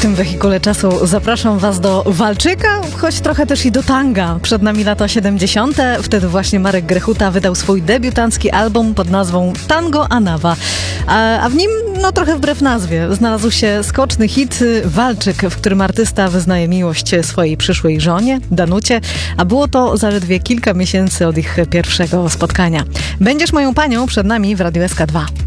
tym wehikule czasu zapraszam Was do walczyka, choć trochę też i do tanga. Przed nami lata 70. Wtedy właśnie Marek Grechuta wydał swój debiutancki album pod nazwą Tango Anawa. A w nim, trochę wbrew nazwie, znalazł się skoczny hit Walczyk, w którym artysta wyznaje miłość swojej przyszłej żonie, Danucie, a było to zaledwie kilka miesięcy od ich pierwszego spotkania. Będziesz moją panią przed nami w Radiu SK2.